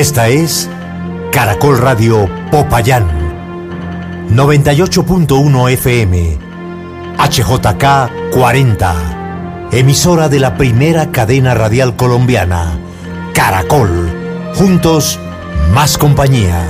Esta es Caracol Radio Popayán, 98.1 FM, HJK 40, emisora de la primera cadena radial colombiana, Caracol, juntos más compañía.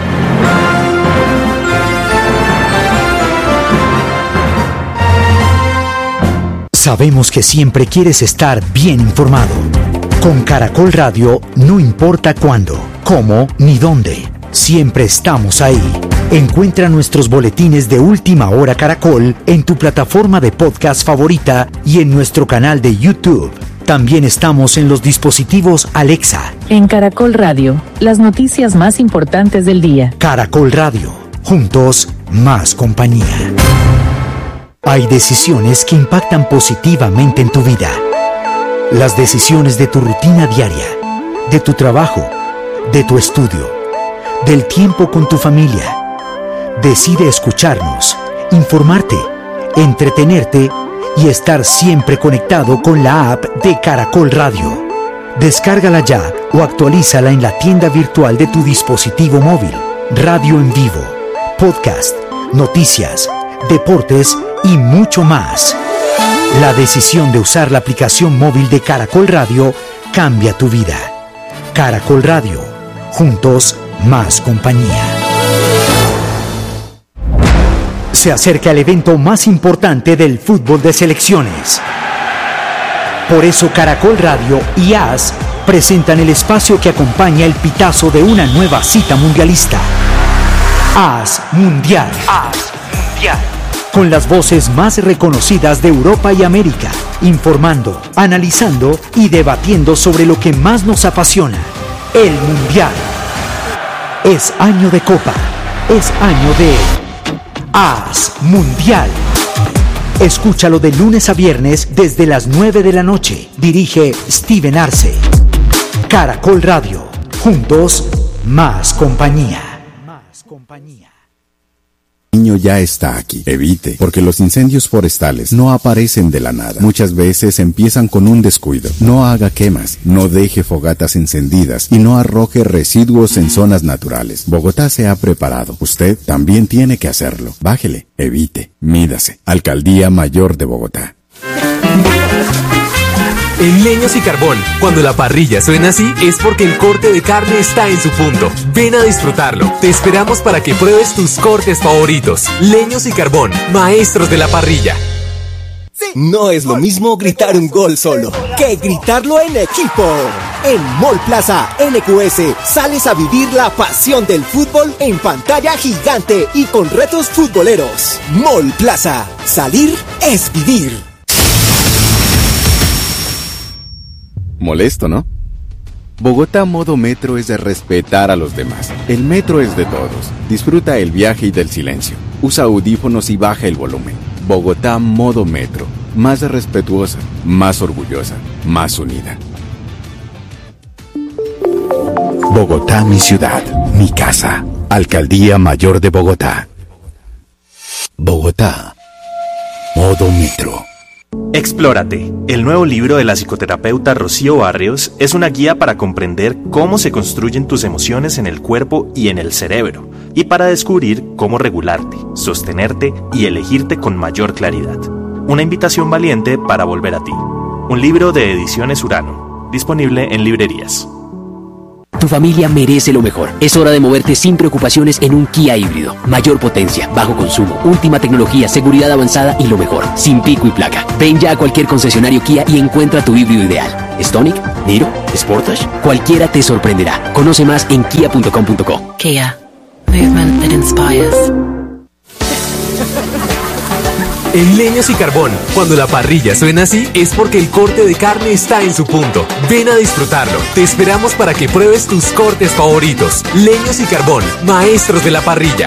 Sabemos que siempre quieres estar bien informado. Con Caracol Radio no importa cuándo, cómo ni dónde. Siempre estamos ahí. Encuentra nuestros boletines de Última Hora Caracol en tu plataforma de podcast favorita y en nuestro canal de YouTube. También estamos en los dispositivos Alexa. En Caracol Radio, las noticias más importantes del día. Caracol Radio, juntos más compañía. Hay decisiones que impactan positivamente en tu vida. Las decisiones de tu rutina diaria, de tu trabajo, de tu estudio, del tiempo con tu familia. Decide escucharnos, informarte, entretenerte y estar siempre conectado con la app de Caracol Radio. Descárgala ya o actualízala en la tienda virtual de tu dispositivo móvil. Radio en vivo, podcast, noticias, deportes y mucho más. La decisión de usar la aplicación móvil de Caracol Radio cambia tu vida. Caracol Radio, juntos más compañía. Se acerca el evento más importante del fútbol de selecciones. Por eso Caracol Radio y AS presentan el espacio que acompaña el pitazo de una nueva cita mundialista. AS Mundial. AS Mundial. Con las voces más reconocidas de Europa y América, informando, analizando y debatiendo sobre lo que más nos apasiona, el Mundial. Es año de Copa, es año de AS Mundial. Escúchalo de lunes a viernes desde las 9 de la noche. Dirige Steven Arce. Caracol Radio, juntos, más compañía. Más compañía. El niño ya está aquí. Evite, porque los incendios forestales no aparecen de la nada. Muchas veces empiezan con un descuido. No haga quemas, no deje fogatas encendidas y no arroje residuos en zonas naturales. Bogotá se ha preparado. Usted también tiene que hacerlo. Bájele, evite, mídase. Alcaldía Mayor de Bogotá. En Leños y Carbón, cuando la parrilla suena así, es porque el corte de carne está en su punto. Ven a disfrutarlo. Te esperamos para que pruebes tus cortes favoritos. Leños y Carbón, maestros de la parrilla. No es lo mismo gritar un gol solo que gritarlo en equipo. En Mall Plaza NQS sales a vivir la pasión del fútbol en pantalla gigante y con retos futboleros. Mall Plaza, salir es vivir. Molesto, ¿no? Bogotá Modo Metro es de respetar a los demás. El metro es de todos. Disfruta el viaje y del silencio. Usa audífonos y baja el volumen. Bogotá Modo Metro. Más respetuosa, más orgullosa, más unida. Bogotá, mi ciudad, mi casa. Alcaldía Mayor de Bogotá. Bogotá Modo Metro. Explórate, el nuevo libro de la psicoterapeuta Rocío Barrios es una guía para comprender cómo se construyen tus emociones en el cuerpo y en el cerebro, y para descubrir cómo regularte, sostenerte y elegirte con mayor claridad. Una invitación valiente para volver a ti. Un libro de Ediciones Urano, disponible en librerías. Tu familia merece lo mejor. Es hora de moverte sin preocupaciones en un Kia híbrido. Mayor potencia, bajo consumo, última tecnología, seguridad avanzada y lo mejor, sin pico y placa. Ven ya a cualquier concesionario Kia y encuentra tu híbrido ideal. Stonic, Niro, Sportage, cualquiera te sorprenderá. Conoce más en kia.com.co. Kia. Movement that inspires. En Leños y Carbón, cuando la parrilla suena así, es porque el corte de carne está en su punto. Ven a disfrutarlo. Te esperamos para que pruebes tus cortes favoritos. Leños y Carbón, maestros de la parrilla.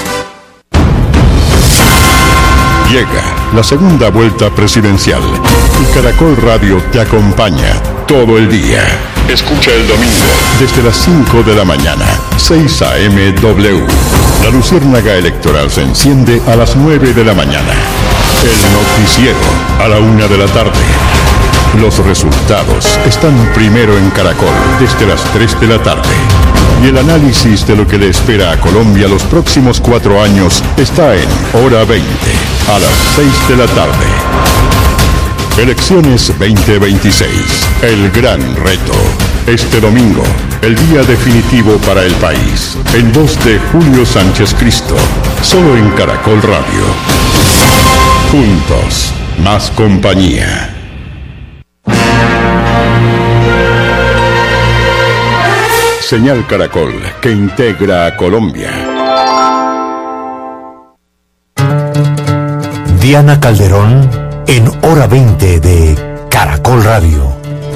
Llega la segunda vuelta presidencial y Caracol Radio te acompaña todo el día. Escucha el domingo desde las 5 de la mañana, 6 a.m. W. La luciérnaga electoral se enciende a las 9 de la mañana. El noticiero a la 1 de la tarde. Los resultados están primero en Caracol desde las 3 de la tarde. Y el análisis de lo que le espera a Colombia los próximos 4 años está en Hora 20, a las 6 de la tarde. Elecciones 2026, el gran reto. Este domingo, el día definitivo para el país. En voz de Julio Sánchez Cristo, solo en Caracol Radio. Juntos, más compañía. Señal Caracol, que integra a Colombia. Diana Calderón en Hora 20 de Caracol Radio.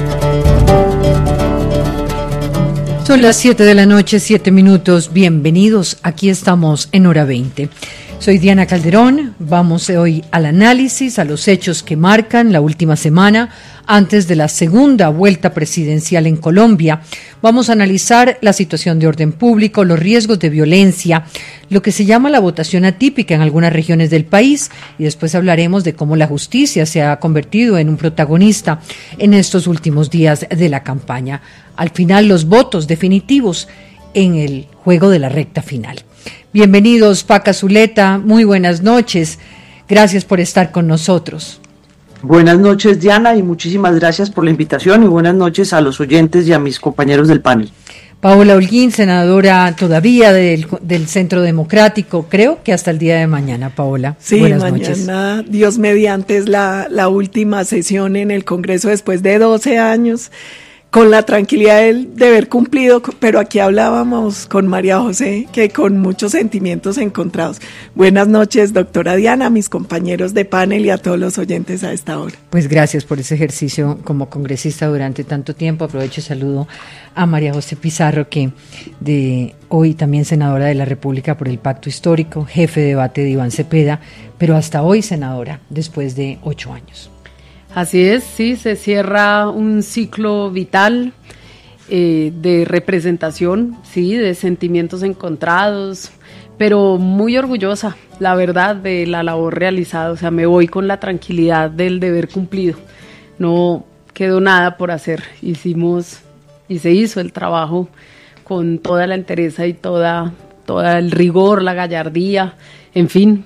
Son las 7 de la noche, 7 minutos. Bienvenidos, aquí estamos en Hora 20. Soy Diana Calderón, vamos hoy al análisis, a los hechos que marcan la última semana antes de la segunda vuelta presidencial en Colombia. Vamos a analizar la situación de orden público, los riesgos de violencia, lo que se llama la votación atípica en algunas regiones del país, y después hablaremos de cómo la justicia se ha convertido en un protagonista en estos últimos días de la campaña. Al final, los votos definitivos en el juego de la recta final. Bienvenidos, Paca Zuleta, muy buenas noches. Gracias por estar con nosotros. Buenas noches, Diana, y muchísimas gracias por la invitación, y buenas noches a los oyentes y a mis compañeros del panel. Paola Holguín, senadora todavía del Centro Democrático, creo que hasta el día de mañana, Paola. Sí, buenas mañana, noches. Dios mediante, es la última sesión en el Congreso después de 12 años. Con la tranquilidad de haber cumplido, pero aquí hablábamos con María José, que con muchos sentimientos encontrados. Buenas noches, doctora Diana, a mis compañeros de panel y a todos los oyentes a esta hora. Pues gracias por ese ejercicio como congresista durante tanto tiempo. Aprovecho y saludo a María José Pizarro, que de hoy también senadora de la República por el Pacto Histórico, jefe de debate de Iván Cepeda, pero hasta hoy senadora, después de 8 años. Así es, sí, se cierra un ciclo vital de representación, sí, de sentimientos encontrados, pero muy orgullosa, la verdad, de la labor realizada. O sea, me voy con la tranquilidad del deber cumplido. No quedó nada por hacer. Hicimos y se hizo el trabajo con toda la entereza y toda el rigor, la gallardía, en fin,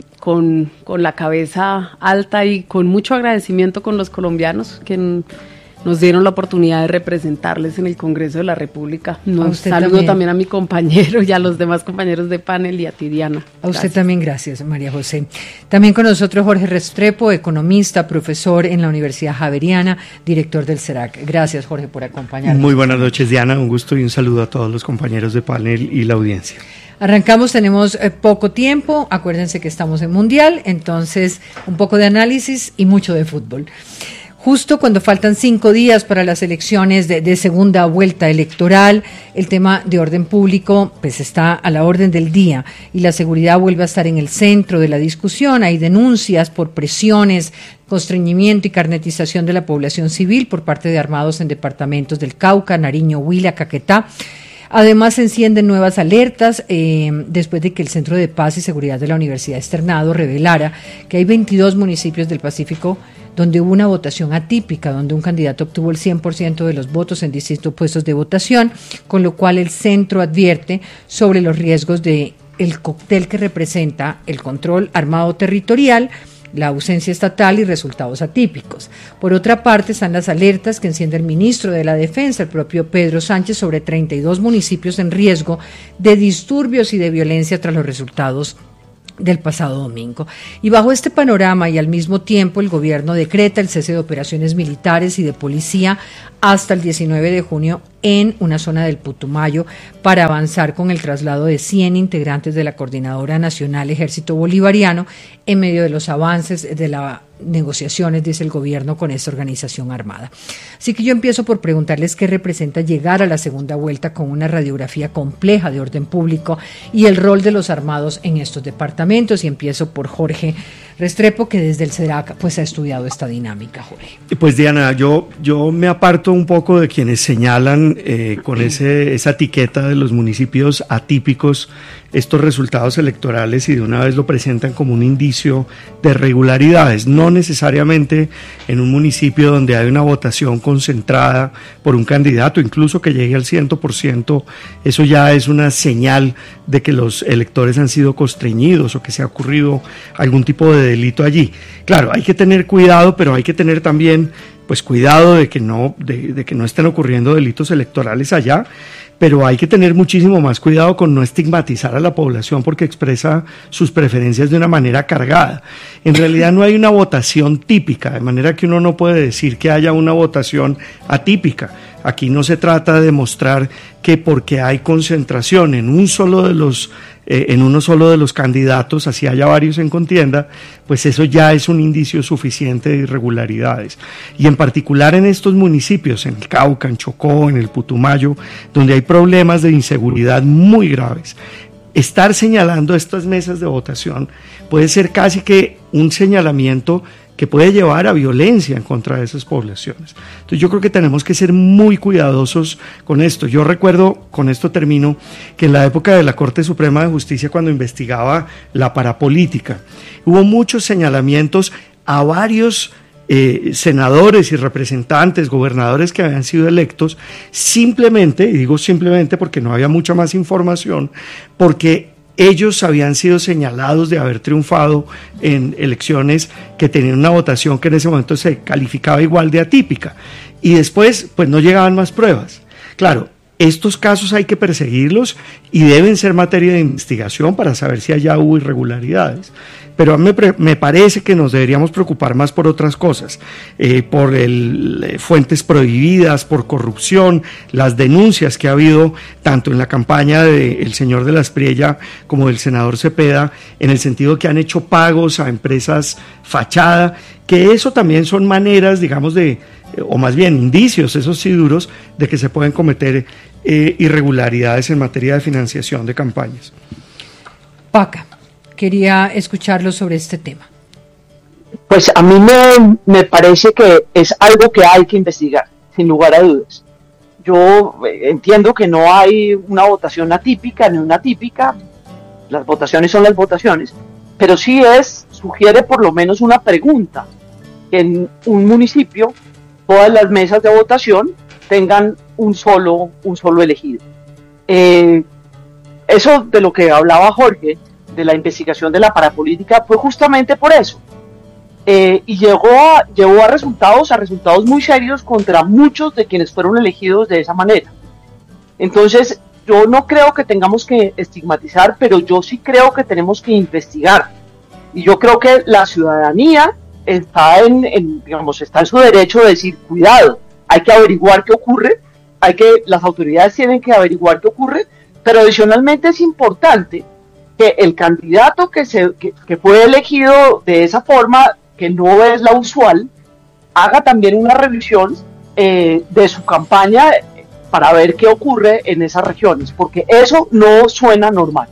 con la cabeza alta y con mucho agradecimiento con los colombianos que nos dieron la oportunidad de representarles en el Congreso de la República. Saludo también a mi compañero y a los demás compañeros de panel y a ti, Diana. A usted también, gracias, María José. También con nosotros Jorge Restrepo, economista, profesor en la Universidad Javeriana, director del CERAC. Gracias, Jorge, por acompañarnos. Muy buenas noches, Diana. Un gusto y un saludo a todos los compañeros de panel y la audiencia. Arrancamos, tenemos poco tiempo, acuérdense que estamos en Mundial, entonces un poco de análisis y mucho de fútbol. Justo cuando faltan 5 días para las elecciones de segunda vuelta electoral, el tema de orden público pues está a la orden del día y la seguridad vuelve a estar en el centro de la discusión. Hay denuncias por presiones, constreñimiento y carnetización de la población civil por parte de armados en departamentos del Cauca, Nariño, Huila, Caquetá. Además, se encienden nuevas alertas después de que el Centro de Paz y Seguridad de la Universidad Externado revelara que hay 22 municipios del Pacífico donde hubo una votación atípica, donde un candidato obtuvo el 100% de los votos en distintos puestos de votación, con lo cual el centro advierte sobre los riesgos de el cóctel que representa el control armado territorial, la ausencia estatal y resultados atípicos. Por otra parte, están las alertas que enciende el ministro de la Defensa, el propio Pedro Sánchez, sobre 32 municipios en riesgo de disturbios y de violencia tras los resultados del pasado domingo. Y bajo este panorama y al mismo tiempo el gobierno decreta el cese de operaciones militares y de policía hasta el 19 de junio en una zona del Putumayo para avanzar con el traslado de 100 integrantes de la Coordinadora Nacional Ejército Bolivariano en medio de los avances de las negociaciones, dice el gobierno, con esta organización armada. Así que yo empiezo por preguntarles qué representa llegar a la segunda vuelta con una radiografía compleja de orden público y el rol de los armados en estos departamentos, y empiezo por Jorge Restrepo, que desde el CERAC pues ha estudiado esta dinámica. Jorge. Pues Diana, yo me aparto un poco de quienes señalan con esa etiqueta de los municipios atípicos estos resultados electorales y de una vez lo presentan como un indicio de irregularidades, no necesariamente en un municipio donde hay una votación concentrada por un candidato, incluso que llegue al 100%, eso ya es una señal de que los electores han sido constreñidos o que se ha ocurrido algún tipo de delito allí. Claro, hay que tener cuidado, pero hay que tener también pues cuidado de que no estén ocurriendo delitos electorales allá, pero hay que tener muchísimo más cuidado con no estigmatizar a la población porque expresa sus preferencias de una manera cargada. En realidad no hay una votación típica, de manera que uno no puede decir que haya una votación atípica. Aquí no se trata de demostrar que porque hay concentración en uno solo de los candidatos, así haya varios en contienda, pues eso ya es un indicio suficiente de irregularidades. Y en particular en estos municipios, en el Cauca, en Chocó, en el Putumayo, donde hay problemas de inseguridad muy graves, estar señalando estas mesas de votación puede ser casi que un señalamiento que puede llevar a violencia en contra de esas poblaciones. Entonces yo creo que tenemos que ser muy cuidadosos con esto. Yo recuerdo, con esto termino, que en la época de la Corte Suprema de Justicia, cuando investigaba la parapolítica, hubo muchos señalamientos a varios senadores y representantes, gobernadores que habían sido electos, simplemente, y digo simplemente porque no había mucha más información, porque ellos habían sido señalados de haber triunfado en elecciones que tenían una votación que en ese momento se calificaba igual de atípica, y después pues no llegaban más pruebas. Claro, estos casos hay que perseguirlos y deben ser materia de investigación para saber si allá hubo irregularidades. Pero a mí me parece que nos deberíamos preocupar más por otras cosas, por fuentes prohibidas, por corrupción, las denuncias que ha habido tanto en la campaña del señor de la Espriella como del senador Cepeda, en el sentido que han hecho pagos a empresas fachada, que eso también son maneras, digamos, o más bien indicios, esos sí duros, de que se pueden cometer irregularidades en materia de financiación de campañas. Paca, quería escucharlo sobre este tema. Pues a mí me parece que es algo que hay que investigar, sin lugar a dudas. Yo entiendo que no hay una votación atípica ni una típica, las votaciones son las votaciones, pero sí sugiere por lo menos una pregunta, que en un municipio todas las mesas de votación tengan un solo elegido. Eso de lo que hablaba Jorge, de la investigación de la parapolítica, fue justamente por eso. Y llevó a resultados muy serios contra muchos de quienes fueron elegidos de esa manera. Entonces, yo no creo que tengamos que estigmatizar, pero yo sí creo que tenemos que investigar. Y yo creo que la ciudadanía está está en su derecho de decir, cuidado, hay que averiguar qué ocurre, las autoridades tienen que averiguar qué ocurre, pero adicionalmente es importante que el candidato que fue elegido de esa forma, que no es la usual, haga también una revisión de su campaña para ver qué ocurre en esas regiones, porque eso no suena normal.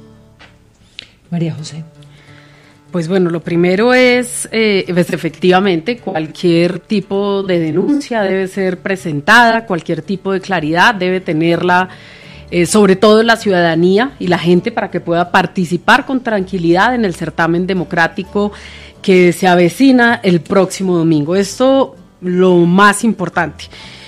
María José. Pues bueno, lo primero es, pues efectivamente, cualquier tipo de denuncia debe ser presentada, cualquier tipo de claridad debe tenerla, sobre todo la ciudadanía y la gente, para que pueda participar con tranquilidad en el certamen democrático que se avecina el próximo domingo. Esto lo más importante.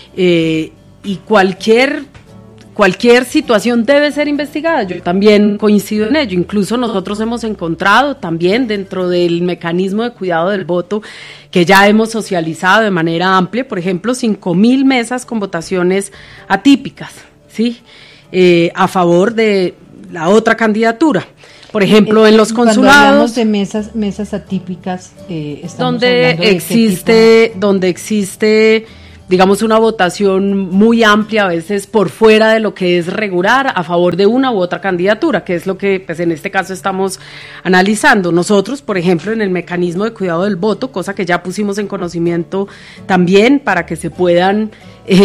Y cualquier situación debe ser investigada. Yo también coincido en ello. Incluso nosotros hemos encontrado también dentro del mecanismo de cuidado del voto, que ya hemos socializado de manera amplia, por ejemplo, 5.000 mesas con votaciones atípicas, ¿sí? A favor de la otra candidatura. Por ejemplo, en los consulados. Cuando hablamos de mesas atípicas, estamos hablando de donde existe, digamos, una votación muy amplia, a veces por fuera de lo que es regular, a favor de una u otra candidatura, que es lo que pues en este caso estamos analizando. Nosotros, por ejemplo, en el mecanismo de cuidado del voto, cosa que ya pusimos en conocimiento también para que se puedan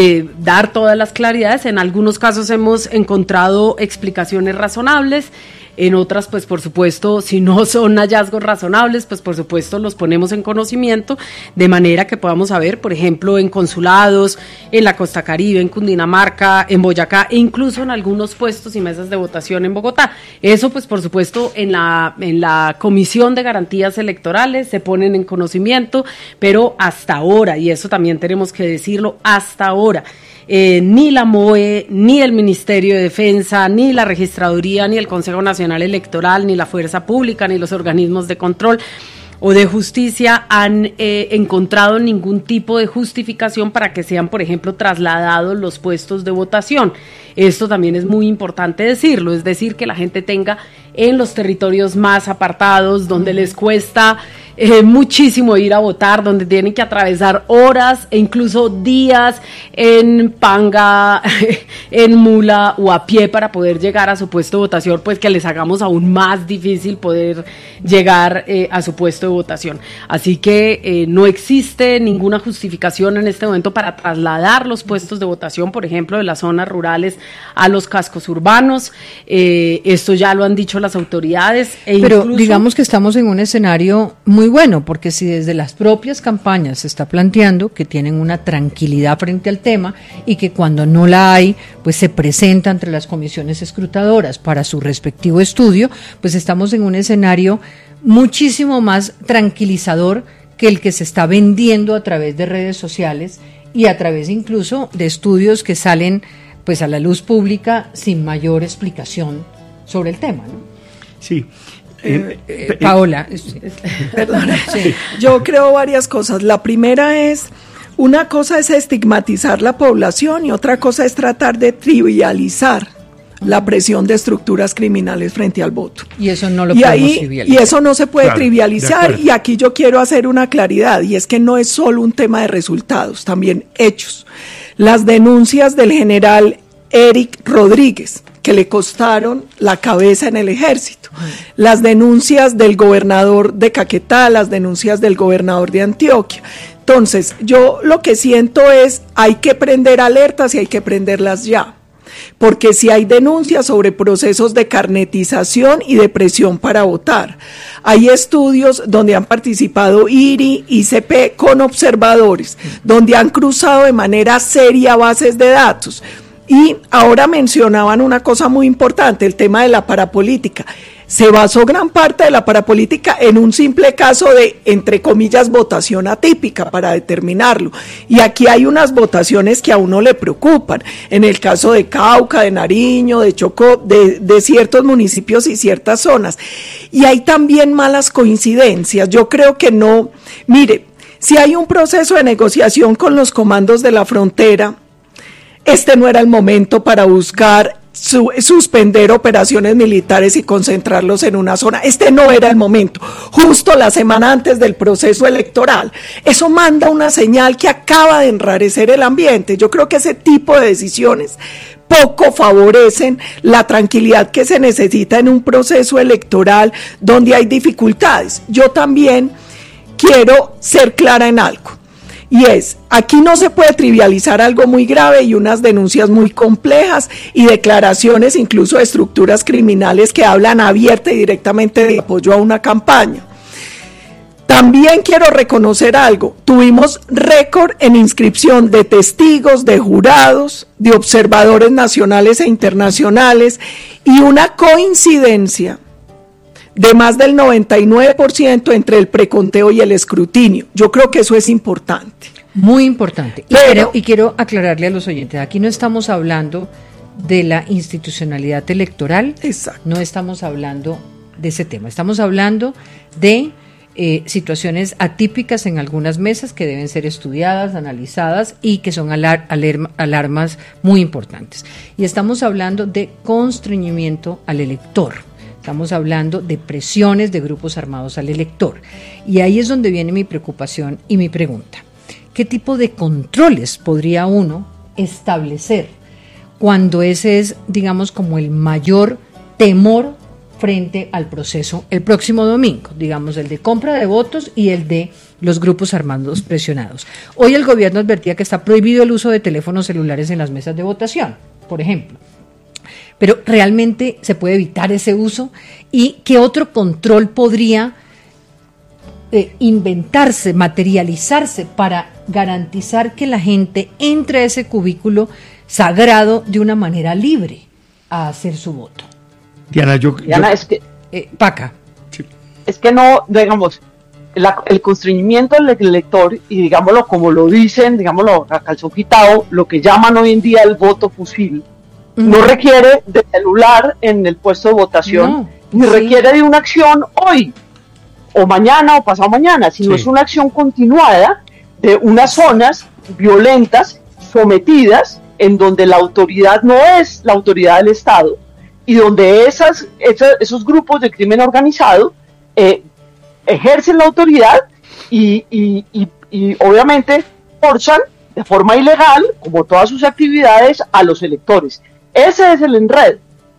dar todas las claridades, en algunos casos hemos encontrado explicaciones razonables, En otras, pues por supuesto, si no son hallazgos razonables, pues por supuesto los ponemos en conocimiento, de manera que podamos saber, por ejemplo, en consulados, en la Costa Caribe, en Cundinamarca, en Boyacá, e incluso en algunos puestos y mesas de votación en Bogotá. Eso, pues por supuesto, en la Comisión de Garantías Electorales se ponen en conocimiento, pero hasta ahora, y eso también tenemos que decirlo, hasta ahora, ni la MOE, ni el Ministerio de Defensa, ni la Registraduría, ni el Consejo Nacional Electoral, ni la Fuerza Pública, ni los organismos de control o de justicia han encontrado ningún tipo de justificación para que sean, por ejemplo, trasladados los puestos de votación. Esto también es muy importante decirlo, es decir, que la gente tenga en los territorios más apartados, donde les cuesta muchísimo ir a votar, donde tienen que atravesar horas e incluso días en panga, en mula o a pie para poder llegar a su puesto de votación, pues que les hagamos aún más difícil poder llegar a su puesto de votación. Así que no existe ninguna justificación en este momento para trasladar los puestos de votación, por ejemplo, de las zonas rurales a los cascos urbanos. Esto ya lo han dicho las autoridades. Pero incluso, digamos que estamos en un escenario muy bueno, porque si desde las propias campañas se está planteando que tienen una tranquilidad frente al tema y que cuando no la hay, pues se presenta entre las comisiones escrutadoras para su respectivo estudio, pues estamos en un escenario muchísimo más tranquilizador que el que se está vendiendo a través de redes sociales y a través incluso de estudios que salen pues a la luz pública sin mayor explicación sobre el tema, ¿no? Sí. Paola, perdona, sí. Yo creo varias cosas. La primera es, una cosa es estigmatizar la población y otra cosa es tratar de trivializar la presión de estructuras criminales frente al voto. Y eso no lo podemos trivializar. Y eso no se puede trivializar, y aquí yo quiero hacer una claridad, y es que no es solo un tema de resultados, también hechos. Las denuncias del general Eric Rodríguez, que le costaron la cabeza en el ejército, las denuncias del gobernador de Caquetá, las denuncias del gobernador de Antioquia. Entonces, yo lo que siento es, hay que prender alertas y hay que prenderlas ya, porque si hay denuncias sobre procesos de carnetización y de presión para votar, hay estudios donde han participado IRI, ICP con observadores, donde han cruzado de manera seria bases de datos. Y ahora mencionaban una cosa muy importante, el tema de la parapolítica. Se basó gran parte de la parapolítica en un simple caso de, entre comillas, votación atípica para determinarlo. Y aquí hay unas votaciones que a uno le preocupan. En el caso de Cauca, de Nariño, de Chocó, de ciertos municipios y ciertas zonas. Y hay también malas coincidencias. Yo creo que no. Mire, si hay un proceso de negociación con los comandos de la frontera, este no era el momento para buscar suspender operaciones militares y concentrarlos en una zona. Este no era el momento, justo la semana antes del proceso electoral. Eso manda una señal que acaba de enrarecer el ambiente. Yo creo que ese tipo de decisiones poco favorecen la tranquilidad que se necesita en un proceso electoral donde hay dificultades. Yo también quiero ser clara en algo. Y es, aquí no se puede trivializar algo muy grave y unas denuncias muy complejas y declaraciones incluso de estructuras criminales que hablan abierta y directamente de apoyo a una campaña. También quiero reconocer algo, tuvimos récord en inscripción de testigos, de jurados, de observadores nacionales e internacionales y una coincidencia de más del 99% entre el preconteo y el escrutinio. Yo creo que eso es importante. Muy importante. Y quiero aclararle a los oyentes, aquí no estamos hablando de la institucionalidad electoral. Exacto. No estamos hablando de ese tema. Estamos hablando de situaciones atípicas en algunas mesas que deben ser estudiadas, analizadas y que son alarmas muy importantes. Y estamos hablando de constreñimiento al elector. Estamos hablando de presiones de grupos armados al elector. Y ahí es donde viene mi preocupación y mi pregunta. ¿Qué tipo de controles podría uno establecer cuando ese es, digamos, como el mayor temor frente al proceso el próximo domingo? Digamos, el de compra de votos y el de los grupos armados presionados. Hoy el gobierno advertía que está prohibido el uso de teléfonos celulares en las mesas de votación, por ejemplo. pero ¿realmente se puede evitar ese uso? ¿Y qué otro control podría inventarse, materializarse para garantizar que la gente entre a ese cubículo sagrado de una manera libre a hacer su voto? Diana, es que... Paca. Sí. Es que no, digamos, el constreñimiento del elector, y digámoslo como lo dicen, digámoslo a calzón quitado, lo que llaman hoy en día el voto fusil, no requiere de celular en el puesto de votación, ni requiere de una acción hoy, o mañana, o pasado mañana, sino es una acción continuada de unas zonas violentas, sometidas, en donde la autoridad no es la autoridad del Estado, y donde esos grupos de crimen organizado ejercen la autoridad y obviamente forzan de forma ilegal, como todas sus actividades, a los electores. Ese es el enredo.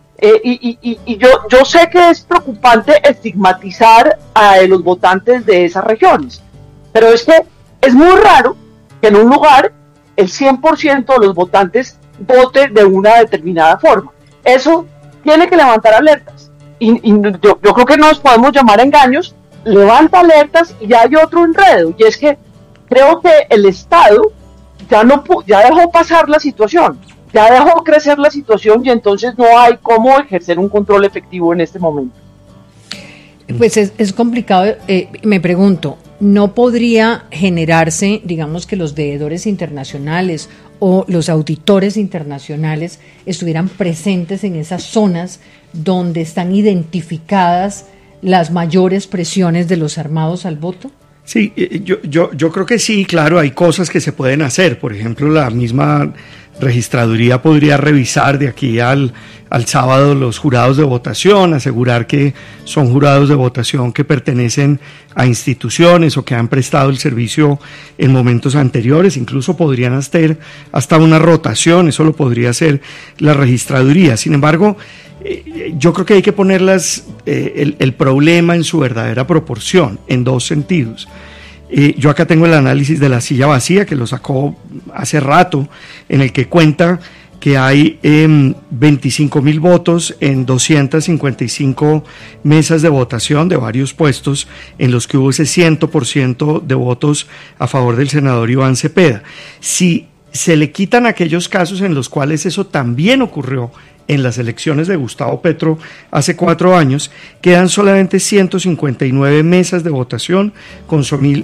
Y yo sé que es preocupante estigmatizar a los votantes de esas regiones, pero es que es muy raro que en un lugar el 100% de los votantes vote de una determinada forma. Eso tiene que levantar alertas, y yo creo que no nos podemos llamar engaños. Levanta alertas, y ya hay otro enredo, y es que creo que el Estado ya dejó pasar la situación, ya dejó crecer la situación, y entonces no hay cómo ejercer un control efectivo en este momento. Pues es complicado. Me pregunto, ¿no podría generarse, digamos, que los veedores internacionales o los auditores internacionales estuvieran presentes en esas zonas donde están identificadas las mayores presiones de los armados al voto? Sí, yo creo que sí, claro, hay cosas que se pueden hacer. Por ejemplo, la misma registraduría podría revisar de aquí al sábado los jurados de votación, asegurar que son jurados de votación que pertenecen a instituciones o que han prestado el servicio en momentos anteriores. Incluso podrían hacer hasta una rotación, eso lo podría hacer la registraduría. Sin embargo, yo creo que hay que poner el problema en su verdadera proporción, en dos sentidos. Yo acá tengo el análisis de la silla vacía, que lo sacó hace rato, en el que cuenta que hay 25.000 votos en 255 mesas de votación de varios puestos, en los que hubo ese 100% de votos a favor del senador Iván Cepeda. Si se le quitan aquellos casos en los cuales eso también ocurrió en las elecciones de Gustavo Petro hace 4 años, quedan solamente 159 mesas de votación con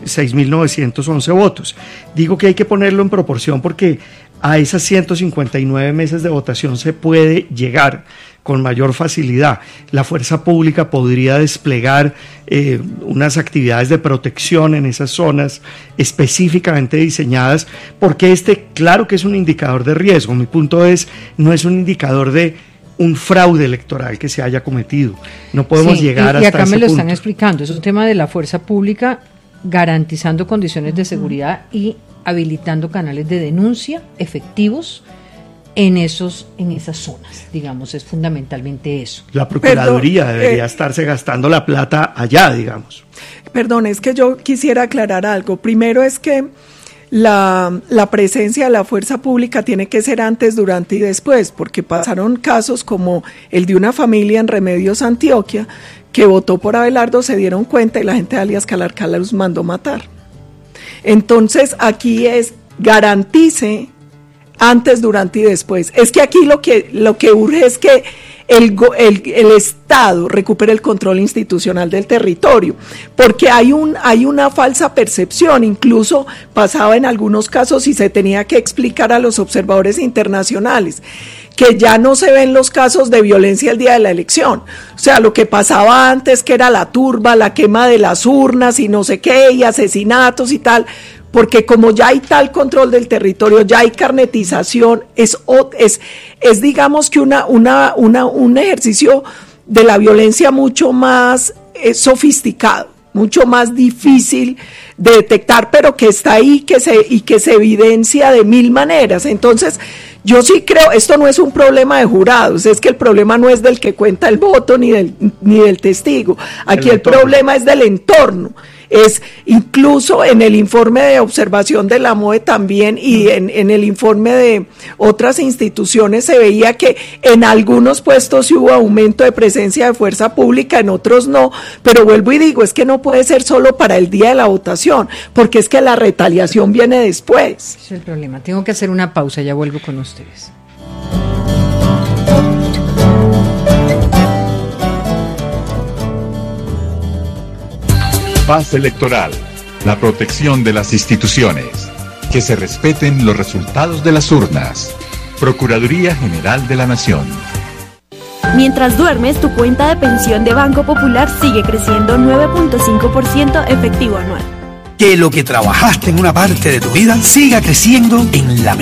6.911 votos. Digo que hay que ponerlo en proporción porque a esas 159 mesas de votación se puede llegar con mayor facilidad. La fuerza pública podría desplegar unas actividades de protección en esas zonas específicamente diseñadas, porque claro que es un indicador de riesgo. Mi punto no es un indicador de un fraude electoral que se haya cometido. No podemos llegar hasta ese punto. Y acá me lo están explicando, es un tema de la fuerza pública garantizando condiciones de seguridad y habilitando canales de denuncia efectivos en esas zonas, digamos, es fundamentalmente eso. La Procuraduría debería estarse gastando la plata allá, digamos. Perdón, es que yo quisiera aclarar algo. Primero es que la presencia de la fuerza pública tiene que ser antes, durante y después, porque pasaron casos como el de una familia en Remedios, Antioquia, que votó por Abelardo, se dieron cuenta y la gente de alias Calarcá los mandó matar. Entonces aquí garantice antes, durante y después. Es que aquí lo que urge es que el Estado recupere el control institucional del territorio, porque hay una falsa percepción, incluso pasaba en algunos casos y se tenía que explicar a los observadores internacionales, que ya no se ven los casos de violencia el día de la elección. O sea, lo que pasaba antes, que era la turba, la quema de las urnas y no sé qué, y asesinatos y tal, porque como ya hay tal control del territorio, ya hay carnetización, es digamos que un ejercicio de la violencia mucho más sofisticado, mucho más difícil de detectar, pero que está ahí y que se evidencia de 1000 maneras. Entonces, yo sí creo, esto no es un problema de jurados, es que el problema no es del que cuenta el voto ni del testigo. Aquí el problema es del entorno. es incluso en el informe de observación de la MOE también y en el informe de otras instituciones se veía que en algunos puestos sí hubo aumento de presencia de fuerza pública, en otros no, pero vuelvo y digo, es que no puede ser solo para el día de la votación, porque es que la retaliación viene después. Ese es el problema. Tengo que hacer una pausa, ya vuelvo con ustedes. Paz electoral, la protección de las instituciones, que se respeten los resultados de las urnas. Procuraduría General de la Nación. Mientras duermes, tu cuenta de pensión de Banco Popular sigue creciendo 9.5% efectivo anual. Que lo que trabajaste en una parte de tu vida siga creciendo en la